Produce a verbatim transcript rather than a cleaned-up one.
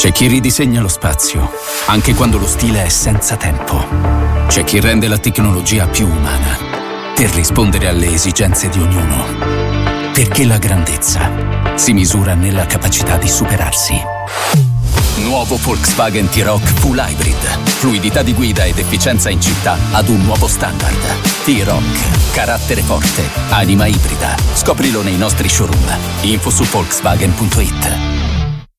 C'è chi ridisegna lo spazio, anche quando lo stile è senza tempo. C'è chi rende la tecnologia più umana, per rispondere alle esigenze di ognuno. Perché la grandezza si misura nella capacità di superarsi. Nuovo Volkswagen T-Roc Full Hybrid. Fluidità di guida ed efficienza in città ad un nuovo standard. T-Roc. Carattere forte. Anima ibrida. Scoprilo nei nostri showroom. Info su Volkswagen punto it.